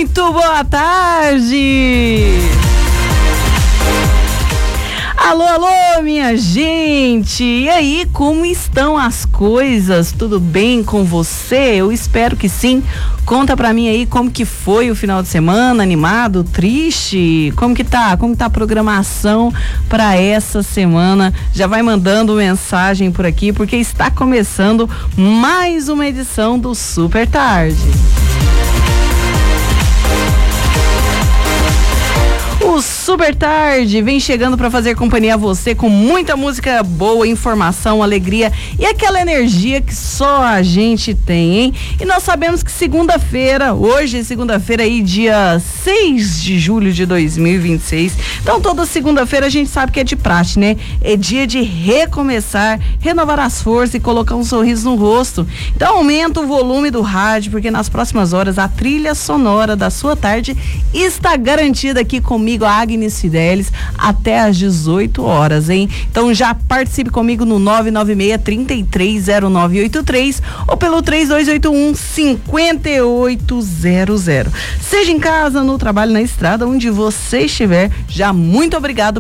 Muito boa tarde! Alô, alô, minha gente! E aí, como estão as coisas? Tudo bem com você? Eu espero que sim. Conta pra mim aí como que foi o final de semana, animado, triste? Como que tá? Como tá a programação pra essa semana? Já vai mandando mensagem por aqui, porque está começando mais uma edição do Super Tarde. O Super Tarde vem chegando para fazer companhia a você com muita música boa, informação, alegria e aquela energia que só a gente tem, hein? E nós sabemos que segunda-feira, hoje é segunda-feira aí, dia 6 de julho de 2026. Então toda segunda-feira a gente sabe que é de praxe, né? É dia de recomeçar, renovar as forças e colocar um sorriso no rosto. Então aumenta o volume do rádio, porque nas próximas horas a trilha sonora da sua tarde está garantida aqui comigo, a Agnes Fidelis, até às 18 horas, hein? Então já participe comigo no 996-330983 ou pelo 3281-5800. Seja em casa, no trabalho, na estrada, onde você estiver, já muito obrigado